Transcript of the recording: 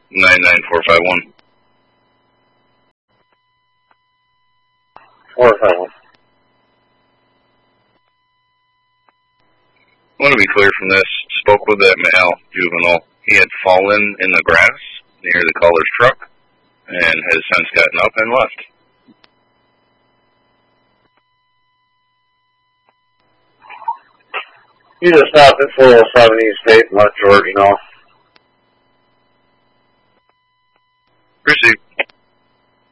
99451. 451. I want to be clear from this. Spoke with that male juvenile. He had fallen in the grass near the caller's truck and has since gotten up and left. You just stopped at 407 East State and let George know. Proceed.